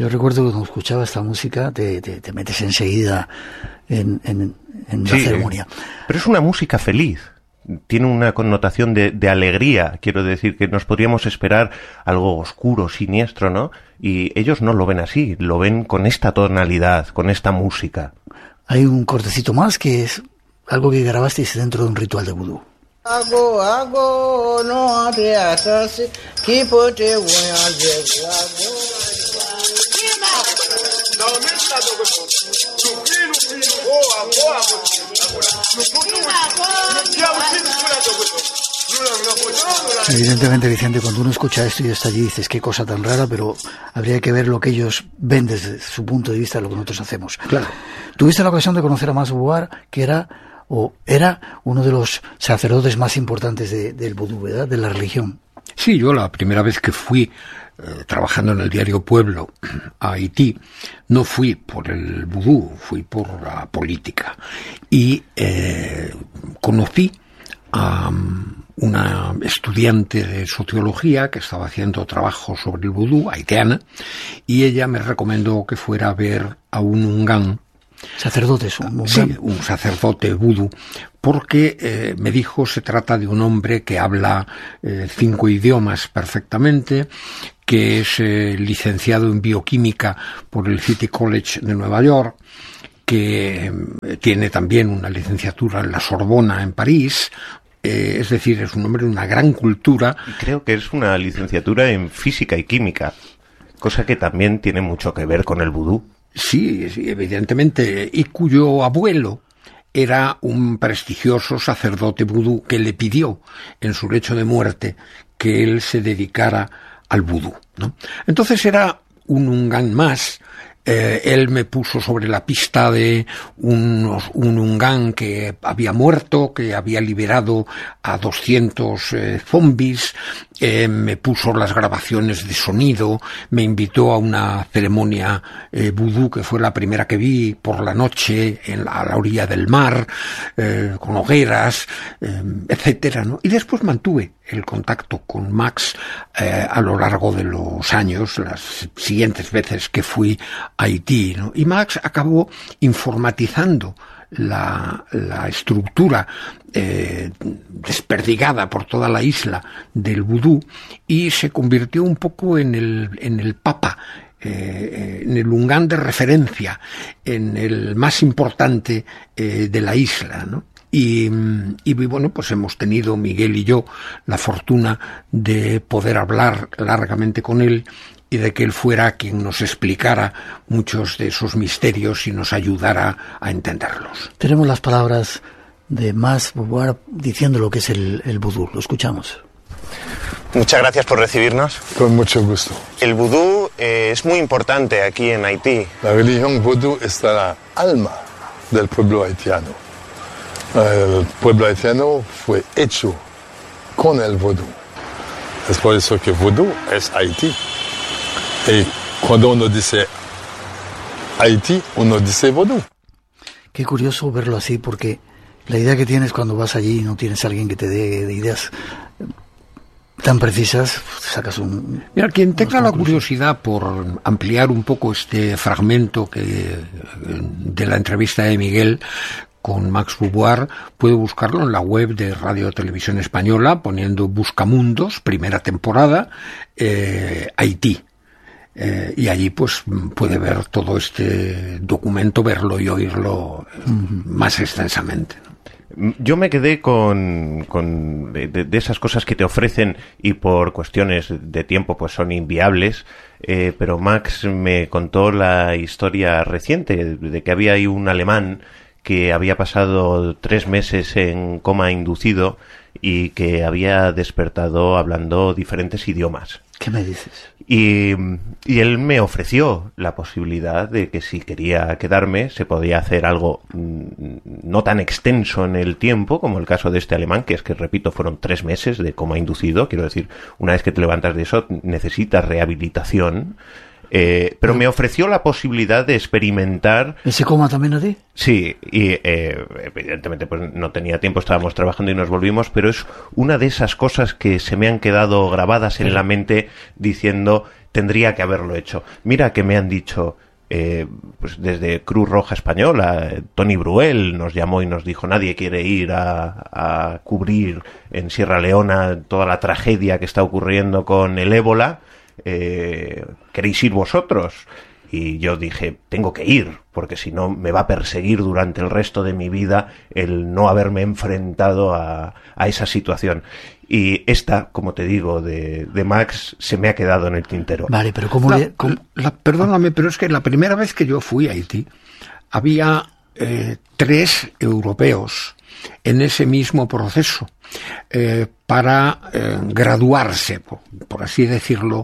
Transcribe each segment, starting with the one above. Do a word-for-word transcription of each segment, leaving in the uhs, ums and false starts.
Yo recuerdo que cuando escuchaba esta música te, te, te metes enseguida en, en, en sí, la ceremonia. Pero es una música feliz. Tiene una connotación de, de alegría. Quiero decir que nos podríamos esperar algo oscuro, siniestro, ¿no? Y ellos no lo ven así. Lo ven con esta tonalidad, con esta música. Hay un cortecito más que es algo que grabasteis dentro de un ritual de vudú. Ago, ago, no apiatase, kipote Evidentemente, Vicente, cuando uno escucha esto y está allí, dices qué cosa tan rara, pero habría que ver lo que ellos ven desde su punto de vista de lo que nosotros hacemos. Claro. Tuviste la ocasión de conocer a Max Bouvard, que era o era uno de los sacerdotes más importantes de, del vudú, ¿verdad?, de la religión. Sí, yo la primera vez que fui eh, trabajando en el diario Pueblo a Haití, no fui por el vudú, fui por la política. Y eh, conocí a um, una estudiante de sociología que estaba haciendo trabajo sobre el vudú, haitiana, y ella me recomendó que fuera a ver a un ungán. Sacerdotes, un, un, sí, un sacerdote vudú, porque eh, me dijo se trata de un hombre que habla eh, cinco idiomas perfectamente, que es eh, licenciado en bioquímica por el City College de Nueva York, que eh, tiene también una licenciatura en la Sorbona en París. Eh, es decir, es un hombre de una gran cultura. Creo que es una licenciatura en física y química, cosa que también tiene mucho que ver con el vudú. Sí, sí, evidentemente, y cuyo abuelo era un prestigioso sacerdote vudú que le pidió en su lecho de muerte que él se dedicara al vudú, ¿no? Entonces era un ungán más. Eh, él me puso sobre la pista de unos, un ungán que había muerto, que había liberado a doscientos eh, zombies, eh, me puso las grabaciones de sonido, me invitó a una ceremonia eh, vudú que fue la primera que vi por la noche en la, a la orilla del mar, eh, con hogueras, eh, etcétera, ¿no? Y después mantuve el contacto con Max eh, a lo largo de los años, las siguientes veces que fui a Haití, ¿no? Y Max acabó informatizando la, la estructura eh, desperdigada por toda la isla del vudú y se convirtió un poco en el, en el papa, eh, en el ungán de referencia, en el más importante eh, de la isla, ¿no? Y, y bueno, pues hemos tenido, Miguel y yo, la fortuna de poder hablar largamente con él y de que él fuera quien nos explicara muchos de esos misterios y nos ayudara a entenderlos. Tenemos las palabras de Max Bouvard diciendo lo que es el, el vudú. Lo escuchamos. Muchas gracias por recibirnos. Con mucho gusto. El vudú eh, es muy importante aquí en Haití. La religión vudú es la alma del pueblo haitiano. El pueblo haitiano fue hecho con el vudú. Es por eso que vudú es Haití. Y cuando uno dice Haití, uno dice vudú. Qué curioso verlo así, porque la idea que tienes cuando vas allí y no tienes a alguien que te dé ideas tan precisas, sacas un... Mira, quien tenga la curiosidad por ampliar un poco este fragmento que de la entrevista de Miguel con Max Bouvard, puede buscarlo en la web de Radio Televisión Española, poniendo Buscamundos, primera temporada, eh, Haití. Eh, y allí pues puede ver todo este documento, verlo y oírlo eh, uh-huh. más extensamente. Yo me quedé con, con de, de esas cosas que te ofrecen y por cuestiones de tiempo pues son inviables, eh, pero Max me contó la historia reciente de que había ahí un alemán que había pasado tres meses en coma inducido y que había despertado hablando diferentes idiomas. ¿Qué me dices? Y, y él me ofreció la posibilidad de que si quería quedarme se podía hacer algo no tan extenso en el tiempo como el caso de este alemán, que es que, repito, fueron tres meses de coma inducido. Quiero decir, una vez que te levantas de eso necesitas rehabilitación. Eh, pero me ofreció la posibilidad de experimentar... ¿Ese coma también a ti? Sí, y eh, evidentemente pues no tenía tiempo, estábamos trabajando y nos volvimos, pero es una de esas cosas que se me han quedado grabadas en la mente diciendo, tendría que haberlo hecho. Mira que me han dicho... Eh, pues desde Cruz Roja Española, eh, Tony Bruel nos llamó y nos dijo: nadie quiere ir a, a cubrir en Sierra Leona toda la tragedia que está ocurriendo con el ébola, eh, ¿queréis ir vosotros? Y yo dije, tengo que ir, porque si no me va a perseguir durante el resto de mi vida el no haberme enfrentado a, a esa situación. Y esta, como te digo, de, de Max, se me ha quedado en el tintero. Vale, pero ¿cómo la, le...? Cómo... La, perdóname, pero es que la primera vez que yo fui a Haití, había eh, tres europeos en ese mismo proceso eh, para eh, graduarse, por, por así decirlo,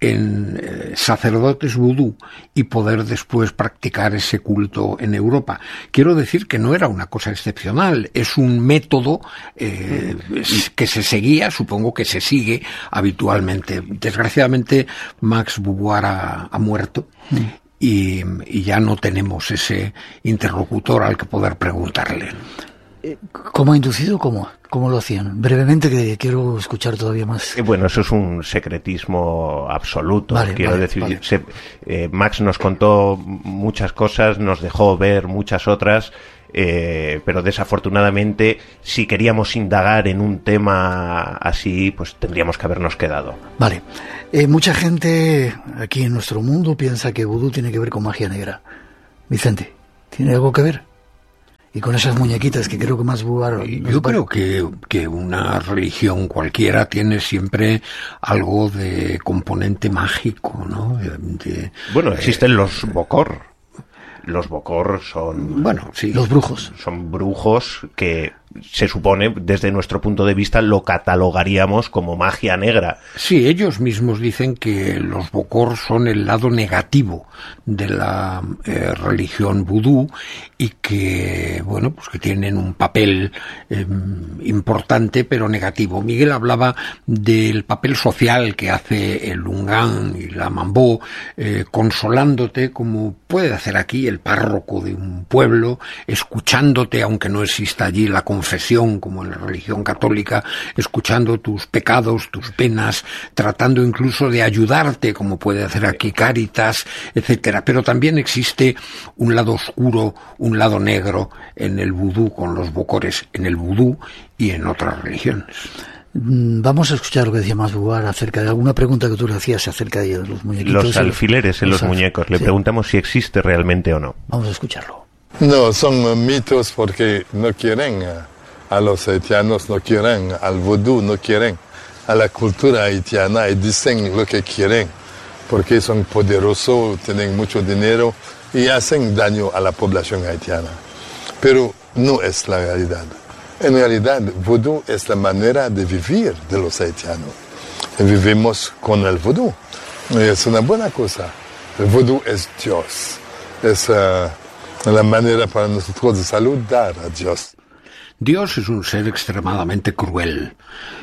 en eh, sacerdotes vudú y poder después practicar ese culto en Europa. Quiero decir que no era una cosa excepcional, es un método eh, que se seguía, supongo que se sigue habitualmente. Desgraciadamente, Max Beauvoir ha, ha muerto. Mm. Y, y ya no tenemos ese interlocutor al que poder preguntarle. ¿Cómo ha inducido? ¿Cómo? ¿Cómo lo hacían? Brevemente, que quiero escuchar todavía más. Eh, bueno, eso es un secretismo absoluto. Vale, quiero vale, decir, vale. Se, eh, Max nos contó muchas cosas, nos dejó ver muchas otras, eh, pero desafortunadamente, si queríamos indagar en un tema así, pues tendríamos que habernos quedado. Vale. Eh, mucha gente aquí en nuestro mundo piensa que vudú tiene que ver con magia negra. Vicente, ¿tiene algo que ver? Y con esas muñequitas que creo que más Beauvoir... Yo creo que, que una religión cualquiera tiene siempre algo de componente mágico, ¿no? De, de, bueno, existen eh, los Bokor. Los Bokor son... Bueno, sí. Los brujos. Son brujos que se supone, desde nuestro punto de vista, lo catalogaríamos como magia negra. Sí, ellos mismos dicen que los Bokor son el lado negativo de la eh, religión vudú y que, bueno, pues que tienen un papel eh, importante pero negativo. Miguel hablaba del papel social que hace el Lungán y la Mambó, eh, consolándote como puede hacer aquí el párroco de un pueblo, escuchándote, aunque no exista allí la confesión como en la religión católica, escuchando tus pecados, tus penas, tratando incluso de ayudarte, como puede hacer aquí Cáritas, etcétera. Pero también existe un lado oscuro, un lado negro en el vudú con los bokores, en el vudú y en otras religiones. Vamos a escuchar lo que decía Max Beauvoir acerca de alguna pregunta que tú le hacías acerca de los muñequitos. Los alfileres en los, los muñecos. Le sí. preguntamos si existe realmente o no. Vamos a escucharlo. No, son mitos porque no quieren a los haitianos, no quieren al vudú, no quieren a la cultura haitiana y dicen lo que quieren porque son poderosos, tienen mucho dinero y hacen daño a la población haitiana. Pero no es la realidad. En realidad, vudú es la manera de vivir de los haitianos. Y vivimos con el vudú. Y es una buena cosa. El vudú es Dios. Es uh, la manera para nosotros de saludar a Dios. Dios es un ser extremadamente cruel.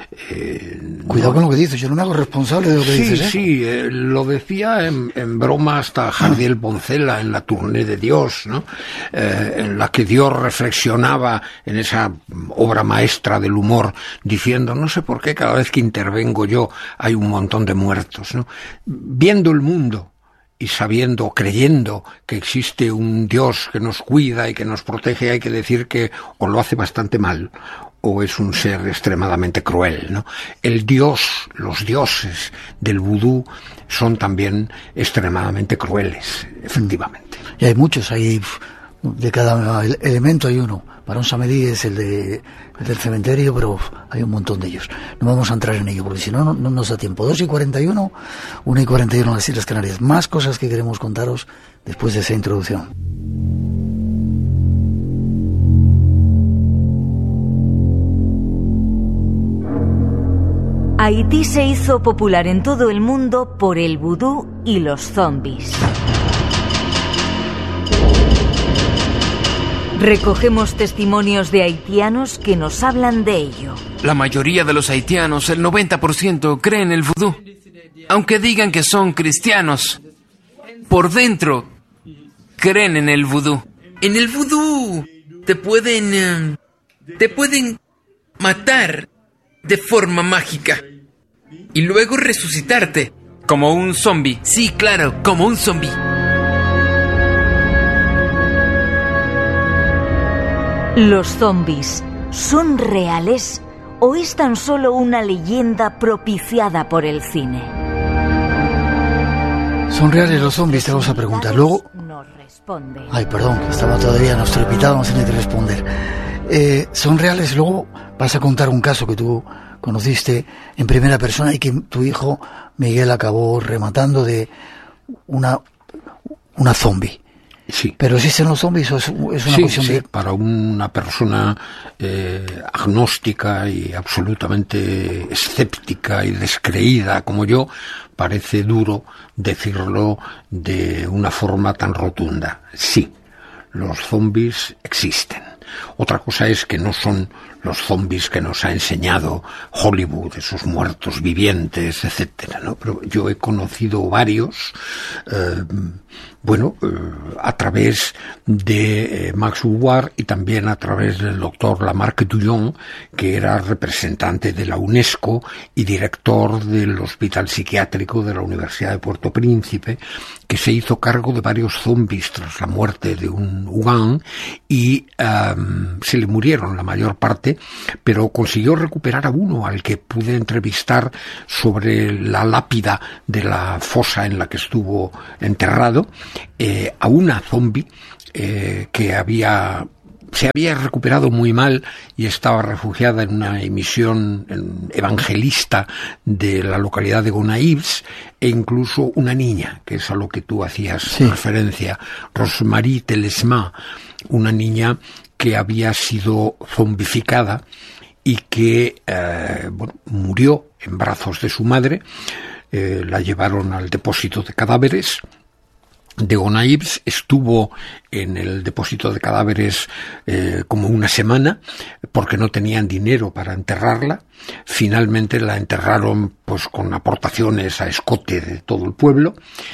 Eh, Cuidado no, con lo que dices, yo no me hago responsable de lo que sí, dices. ¿eh? Sí, eh, lo decía en, en broma hasta Jardiel Poncela en la Tournée de Dios, ¿no? Eh, en la que Dios reflexionaba en esa obra maestra del humor, diciendo, no sé por qué cada vez que intervengo yo hay un montón de muertos, ¿no? Viendo el mundo y sabiendo, creyendo que existe un Dios que nos cuida y que nos protege, hay que decir que o lo hace bastante mal o es un ser extremadamente cruel, ¿no? El Dios, los dioses del vudú son también extremadamente crueles, efectivamente. Y hay muchos, hay de cada elemento hay uno. Barón Samedi es el, de, el del cementerio, pero hay un montón de ellos. No vamos a entrar en ello, porque si no, no, no nos da tiempo. dos y cuarenta y uno, una y cuarenta y uno en las Islas Canarias. Más cosas que queremos contaros después de esa introducción. Haití se hizo popular en todo el mundo por el vudú y los zombies. Recogemos testimonios de haitianos que nos hablan de ello. La mayoría de los haitianos, el noventa por ciento, creen el vudú. Aunque digan que son cristianos, por dentro creen en el vudú. En el vudú te pueden... Uh, te pueden matar de forma mágica y luego resucitarte Como un zombie. Sí, claro, como un zombie. ¿Los zombies son reales o es tan solo una leyenda propiciada por el cine? ¿Son reales los zombies? Te vamos a preguntar. Luego... Ay, perdón, que estaba todavía nos trepitábamos sin responder. Eh, ¿Son reales? Luego vas a contar un caso que tú conociste en primera persona y que tu hijo Miguel acabó rematando de una, una zombie. Sí. ¿Pero existen los zombies o es, es una sí, cuestión sí. de...? Para una persona eh, agnóstica y absolutamente escéptica y descreída como yo, parece duro decirlo de una forma tan rotunda. Sí, los zombies existen. Otra cosa es que no son los zombies que nos ha enseñado Hollywood, esos muertos vivientes, etcétera, ¿no? Pero yo he conocido varios, eh, bueno, eh, a través de eh, Max Bouvard y también a través del doctor Lamarck Douillon, que era representante de la UNESCO y director del Hospital Psiquiátrico de la Universidad de Puerto Príncipe, que se hizo cargo de varios zombies tras la muerte de un Ugán y um, se le murieron la mayor parte, pero consiguió recuperar a uno al que pude entrevistar sobre la lápida de la fosa en la que estuvo enterrado, eh, a una zombie eh, que había... se había recuperado muy mal y estaba refugiada en una emisión evangelista de la localidad de Gonaives, e incluso una niña, que es a lo que tú hacías sí. referencia, Rosemarie Telesma, una niña que había sido zombificada y que eh, bueno, murió en brazos de su madre. Eh, la llevaron al depósito de cadáveres de Gonaives, estuvo en el depósito de cadáveres eh, como una semana porque no tenían dinero para enterrarla. Finalmente la enterraron pues con aportaciones a escote de todo el pueblo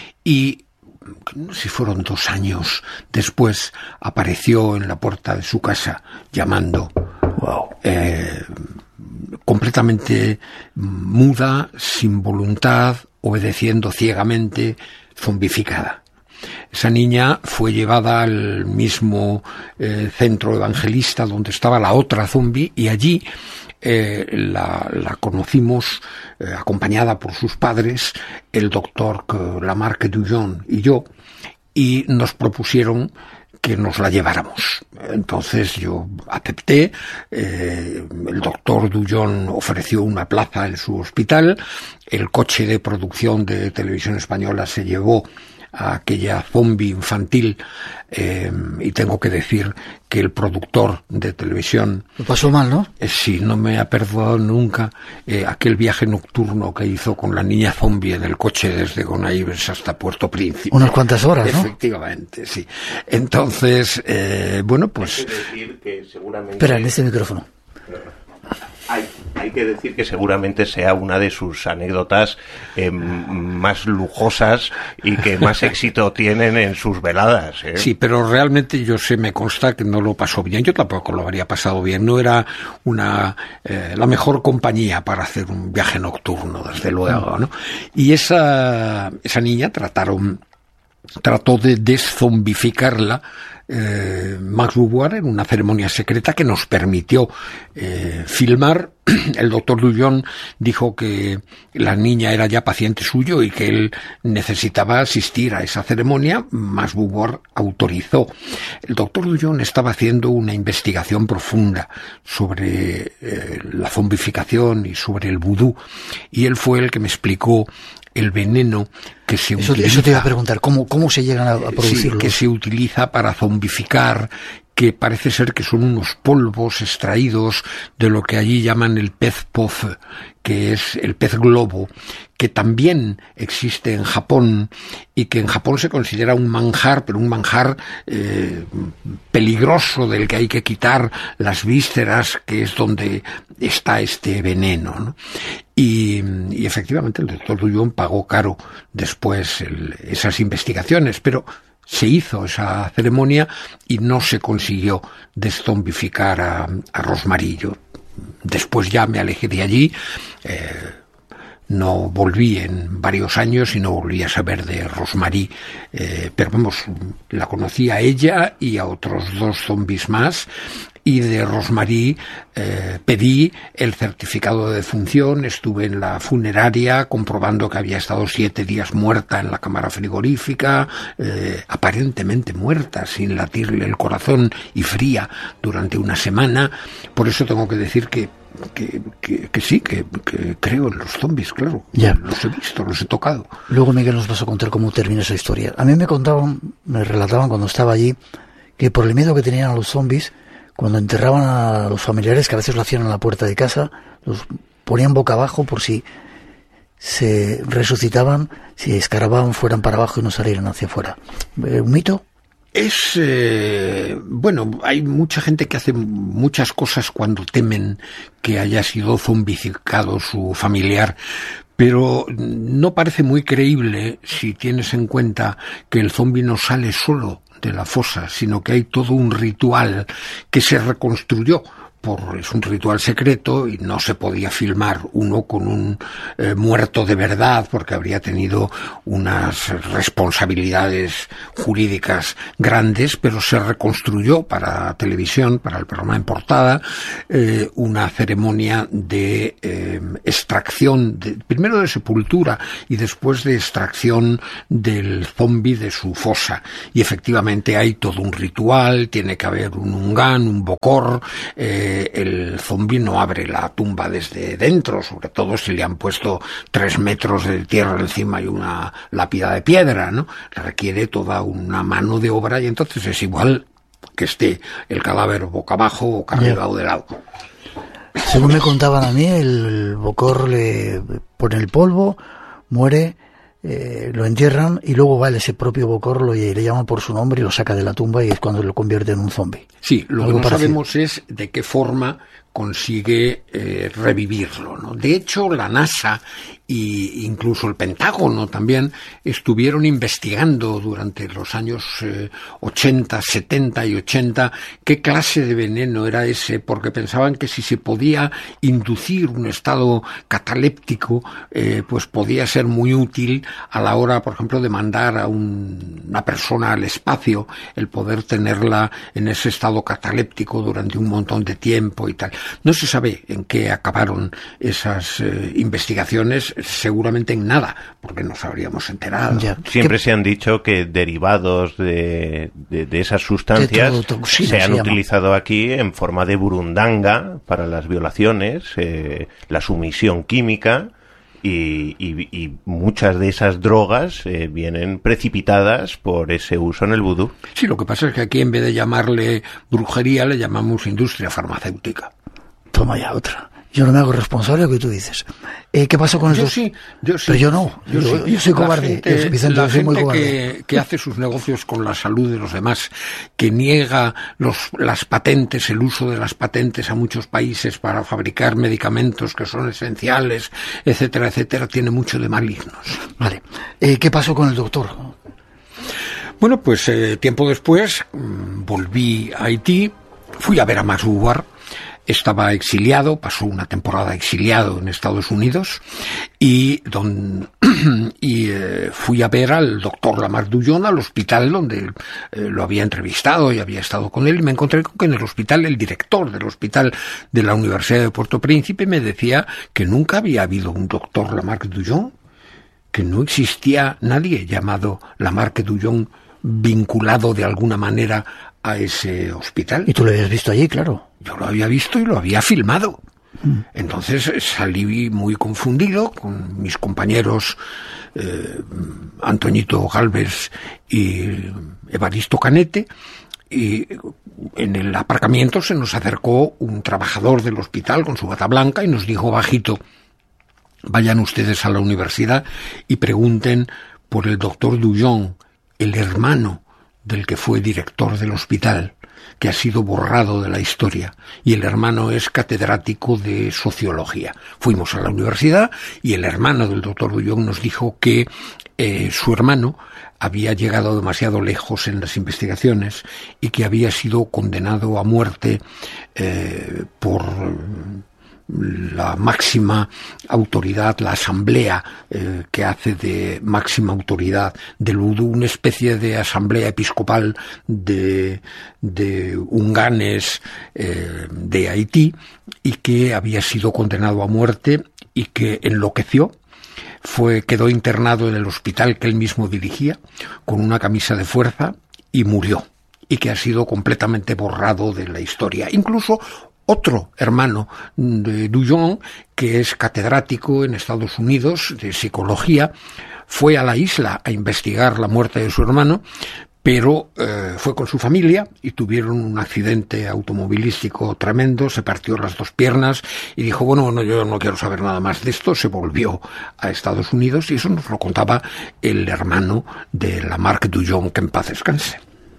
y no sé si fueron dos años después apareció en la puerta de su casa llamando. Wow. Eh, completamente muda, sin voluntad, obedeciendo ciegamente, zombificada. Esa niña fue llevada al mismo eh, centro evangelista donde estaba la otra zombie y allí eh, la, la conocimos eh, acompañada por sus padres, el doctor Lamarck Douillon y yo, y nos propusieron que nos la lleváramos. Entonces yo acepté, eh, el doctor Douillon ofreció una plaza en su hospital, el coche de producción de Televisión Española se llevó a aquella zombie infantil eh, y tengo que decir que el productor de televisión... Lo pasó mal, ¿no? Eh, sí, no me ha perdonado nunca eh, aquel viaje nocturno que hizo con la niña zombie en el coche desde Gonaives hasta Puerto Príncipe. Unas cuantas horas, ¿no? Efectivamente, sí. Entonces, eh, bueno, pues... Hay que decir que seguramente... Espera, en este micrófono. Hay, hay que decir que seguramente sea una de sus anécdotas eh, más lujosas y que más éxito tienen en sus veladas. ¿eh? Sí, pero realmente yo sé, me consta que no lo pasó bien. Yo tampoco lo habría pasado bien. No era una eh, la mejor compañía para hacer un viaje nocturno, desde luego, ¿no? Y esa esa niña trataron trató de deszombificarla Eh, Max Bouvard en una ceremonia secreta que nos permitió eh, filmar. El doctor Douillon dijo que la niña era ya paciente suyo y que él necesitaba asistir a esa ceremonia. Max Bouvard autorizó. El doctor Douillon estaba haciendo una investigación profunda sobre eh, la zombificación y sobre el vudú, y él fue el que me explicó el veneno que se eso, utiliza... Eso te iba a preguntar, ¿cómo, cómo se llegan a, a producirlo? Sí, que se utiliza para zombificar, que parece ser que son unos polvos extraídos de lo que allí llaman el pez pozo, que es el pez globo, que también existe en Japón y que en Japón se considera un manjar, pero un manjar eh, peligroso del que hay que quitar las vísceras, que es donde está este veneno, ¿no? Y, y efectivamente el doctor Douillon pagó caro después el, esas investigaciones, pero se hizo esa ceremonia y no se consiguió deszombificar a, a Rosemarie. Yo después ya me alejé de allí, eh, No volví en varios años y no volví a saber de Rosemary, eh, pero vamos, la conocí a ella y a otros dos zombies más. Y de Rosemary eh, pedí el certificado de defunción, estuve en la funeraria comprobando que había estado siete días muerta en la cámara frigorífica, eh, aparentemente muerta, sin latirle el corazón y fría durante una semana. Por eso tengo que decir que Que, que, que sí, que, que creo en los zombies, claro. Ya. Los he visto, los he tocado. Luego Miguel nos vas a contar cómo termina esa historia. A mí me contaban, me relataban cuando estaba allí, que por el miedo que tenían a los zombies, cuando enterraban a los familiares, que a veces lo hacían en la puerta de casa, los ponían boca abajo por si se resucitaban, si escarababan fueran para abajo y no salieran hacia afuera. ¿Un mito? Es, eh, bueno, hay mucha gente que hace muchas cosas cuando temen que haya sido zombificado su familiar, pero no parece muy creíble si tienes en cuenta que el zombi no sale solo de la fosa, sino que hay todo un ritual que se reconstruyó. Por, es un ritual secreto y no se podía filmar uno con un eh, muerto de verdad porque habría tenido unas responsabilidades jurídicas grandes, pero se reconstruyó para televisión, para el programa en portada, eh, una ceremonia de eh, extracción, de, primero de sepultura y después de extracción del zombi de su fosa. Y efectivamente hay todo un ritual, tiene que haber un ungán, un bokor, eh, el zombi no abre la tumba desde dentro, sobre todo si le han puesto tres metros de tierra encima y una lápida de piedra, ¿no? Requiere toda una mano de obra y entonces es igual que esté el cadáver boca abajo, boca arriba o de lado. Según me contaban a mí, el bocor le pone el polvo, muere, eh, lo entierran y luego va ese propio bocorlo y le llama por su nombre y lo saca de la tumba y es cuando lo convierte en un zombie. Sí, lo Algo que no parecido. sabemos es de qué forma consigue eh, revivirlo, ¿no? De hecho, la NASA e incluso el Pentágono también estuvieron investigando durante los años eh, ochenta, setenta y ochenta qué clase de veneno era ese, porque pensaban que si se podía inducir un estado cataléptico, eh, pues podía ser muy útil a la hora, por ejemplo, de mandar a un, una persona al espacio, el poder tenerla en ese estado cataléptico durante un montón de tiempo y tal. No se sabe en qué acabaron esas eh, investigaciones, seguramente en nada, porque nos habríamos enterado. Ya. Siempre ¿Qué? se han dicho que derivados de, de, de esas sustancias Tetrodotoxina se han se utilizado aquí en forma de burundanga para las violaciones, eh, la sumisión química. Y, y, y muchas de esas drogas eh, vienen precipitadas por ese uso en el vudú. Sí, lo que pasa es que aquí en vez de llamarle brujería le llamamos industria farmacéutica. Toma ya otra. Yo no me hago responsable de lo que tú dices. Eh, ¿Qué pasó con el Yo dos? sí, yo sí. Pero yo no. Yo, sí. yo soy La cobarde. gente, Yo soy, Vicente, la yo soy muy gente cobarde. que, que hace sus negocios con la salud de los demás, que niega los, las patentes, el uso de las patentes a muchos países para fabricar medicamentos que son esenciales, etcétera, etcétera, tiene mucho de malignos. Vale. Eh, ¿Qué pasó con el doctor? Bueno, pues eh, tiempo después mmm, volví a Haití, fui a ver a Masúar. Estaba exiliado, pasó una temporada exiliado en Estados Unidos y, don, y eh, fui a ver al doctor Lamarck Dullon al hospital donde eh, lo había entrevistado y había estado con él y me encontré con que en el hospital, el director del hospital de la Universidad de Puerto Príncipe me decía que nunca había habido un doctor Lamarck Dullon, que no existía nadie llamado Lamarck Dullon vinculado de alguna manera a ese hospital. ¿Y tú lo habías visto allí, claro? Yo lo había visto y lo había filmado. Entonces salí muy confundido con mis compañeros eh, Antoñito Galvez y Evaristo Canete, y en el aparcamiento se nos acercó un trabajador del hospital con su bata blanca y nos dijo bajito: vayan ustedes a la universidad y pregunten por el doctor Dullon, el hermano del que fue director del hospital, que ha sido borrado de la historia, y el hermano es catedrático de sociología. Fuimos a la universidad y el hermano del doctor Dullon nos dijo que eh, su hermano había llegado demasiado lejos en las investigaciones y que había sido condenado a muerte eh, por la máxima autoridad, la asamblea eh, que hace de máxima autoridad del vudú, una especie de asamblea episcopal de, de unganes eh, de Haití, y que había sido condenado a muerte y que enloqueció. Fue, quedó internado en el hospital que él mismo dirigía con una camisa de fuerza y murió, y que ha sido completamente borrado de la historia. Incluso otro hermano de Dujon, que es catedrático en Estados Unidos de psicología, fue a la isla a investigar la muerte de su hermano, pero eh, fue con su familia y tuvieron un accidente automovilístico tremendo, se partió las dos piernas y dijo, bueno, bueno, yo no quiero saber nada más de esto, se volvió a Estados Unidos, y eso nos lo contaba el hermano de Lamarck Dujon, que en paz descanse.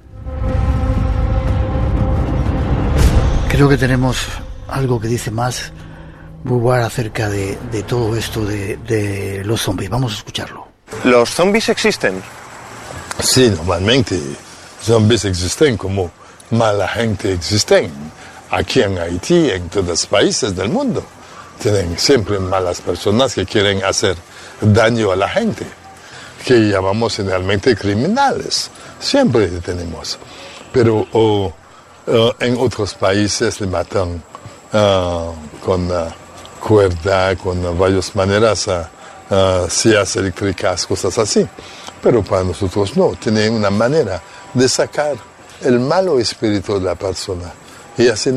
Creo que tenemos algo que dice más Beauvoir acerca de, de todo esto de, de los zombies. Vamos a escucharlo. ¿Los zombies existen? Sí, normalmente zombies existen como mala gente existen. Aquí en Haití, en todos los países del mundo, tienen siempre malas personas que quieren hacer daño a la gente, que llamamos generalmente criminales. Siempre tenemos. Pero oh, Uh, en otros países le matan uh, con uh, cuerda, con uh, varias maneras, uh, uh, sillas eléctricas, cosas así. Pero para nosotros no, tienen una manera de sacar el malo espíritu de la persona. Y así